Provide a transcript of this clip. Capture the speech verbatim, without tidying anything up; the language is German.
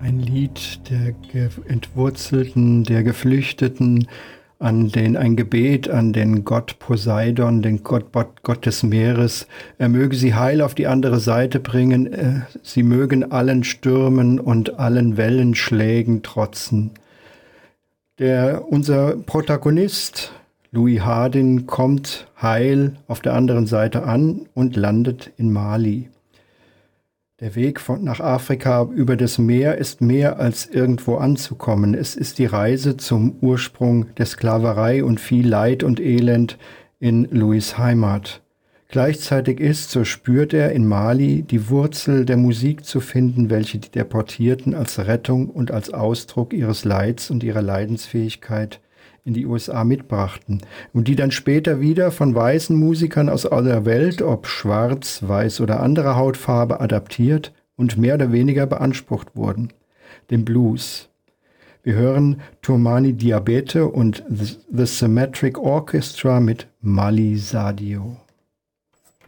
Ein Lied der Ge- Entwurzelten, der Geflüchteten, an den, ein Gebet an den Gott Poseidon, den Gott, Gott des Meeres. Er möge sie heil auf die andere Seite bringen. äh, Sie mögen allen Stürmen und allen Wellenschlägen trotzen. Der, unser Protagonist, Louis Hardin, kommt heil auf der anderen Seite an und landet in Mali. Der Weg von, nach Afrika über das Meer ist mehr als irgendwo anzukommen. Es ist die Reise zum Ursprung der Sklaverei und viel Leid und Elend in Louis' Heimat. Gleichzeitig ist, so spürt er in Mali, die Wurzel der Musik zu finden, welche die Deportierten als Rettung und als Ausdruck ihres Leids und ihrer Leidensfähigkeit in die U S A mitbrachten und die dann später wieder von weißen Musikern aus aller Welt, ob schwarz, weiß oder anderer Hautfarbe, adaptiert und mehr oder weniger beansprucht wurden, dem Blues. Wir hören Toumani Diabete und The, The Symmetric Orchestra mit Mali Sadio.